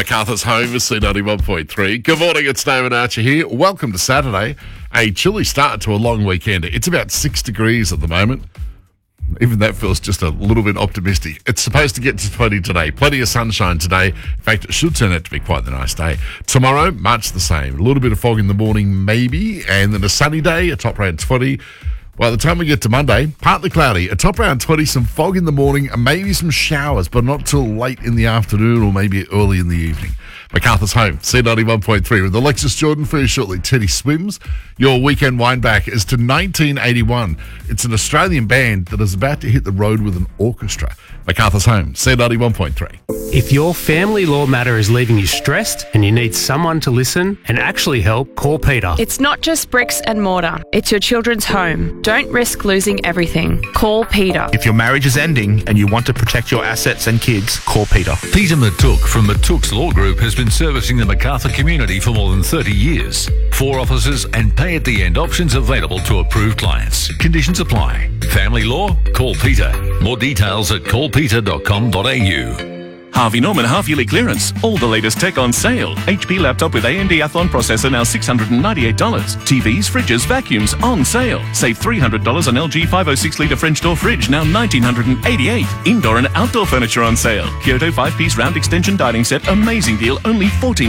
MacArthur's home is C91.3. Good morning, it's Damon Archer here. Welcome to Saturday. A chilly start to a long weekend. It's about 6 degrees at the moment. Even that feels just a little bit optimistic. It's supposed to get to 20 today. Plenty of sunshine today. In fact, it should turn out to be quite the nice day. Tomorrow, much the same. A little bit of fog in the morning, maybe, and then a sunny day, a top around 20. By the time we get to Monday, partly cloudy, a top around 20, some fog in the morning, and maybe some showers, but not till late in the afternoon or maybe early in the evening. MacArthur's home, C91.3, with Alexis Jordan for you shortly. Teddy Swims. Your weekend wind back is to 1981. It's an Australian band that is about to hit the road with an orchestra. MacArthur's home, C91.3. If your family law matter is leaving you stressed and you need someone to listen and actually help, call Peter. It's not just bricks and mortar. It's your children's home. Don't risk losing everything. Call Peter. If your marriage is ending and you want to protect your assets and kids, call Peter. Peter Matuk from Matuk's Law Group has been servicing the MacArthur community for more than 30 years. 4 offices and pay-at-the-end options available to approved clients. Conditions apply. Family law? Call Peter. More details at callpeter.com.au. Harvey Norman half-yearly clearance. All the latest tech on sale. HP laptop with AMD Athlon processor now $698. TVs, fridges, vacuums on sale. Save $300 on LG 506-litre French door fridge, now $1,988. Indoor and outdoor furniture on sale. Kyoto 5-piece round extension dining set, amazing deal, only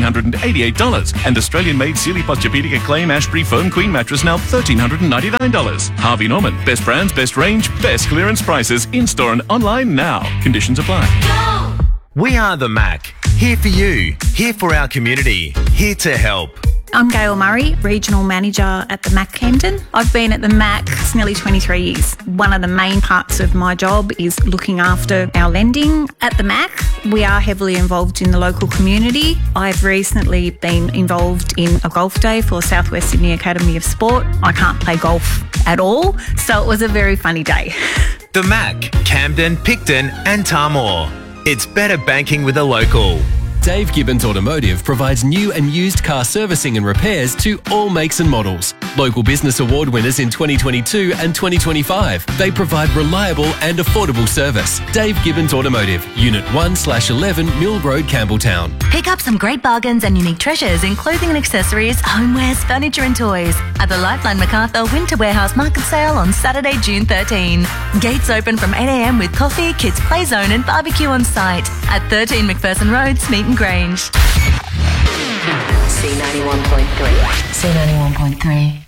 $1,488. And Australian-made Sealy Posturepedic Acclaim Ashbury Foam Queen mattress, now $1,399. Harvey Norman. Best brands, best range, best clearance prices. In-store and online now. Conditions apply. We are the Mac. Here for you. Here for our community. Here to help. I'm Gail Murray, Regional Manager at the Mac Camden. I've been at the Mac for nearly 23 years. One of the main parts of my job is looking after our lending. At the Mac, we are heavily involved in the local community. I've recently been involved in a golf day for South West Sydney Academy of Sport. I can't play golf at all, so it was a very funny day. The Mac, Camden, Picton and Tamworth. It's better banking with a local. Dave Gibbons Automotive provides new and used car servicing and repairs to all makes and models. Local Business Award winners in 2022 and 2025. They provide reliable and affordable service. Dave Gibbons Automotive, Unit 1/11 Mill Road, Campbelltown. Pick up some great bargains and unique treasures in clothing and accessories, homewares, furniture and toys at the Lifeline MacArthur Winter Warehouse Market Sale on Saturday, June 13. Gates open from 8 a.m. with coffee, kids play zone and barbecue on site at 13 McPherson Road, Smeaton Grange. C91.3.